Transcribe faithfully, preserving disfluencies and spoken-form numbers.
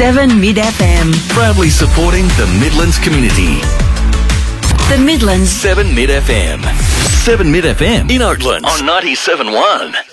seven Mid F M. Proudly supporting the Midlands community. The Midlands. seven Mid F M. seven Mid F M in Oakland on ninety-seven point one.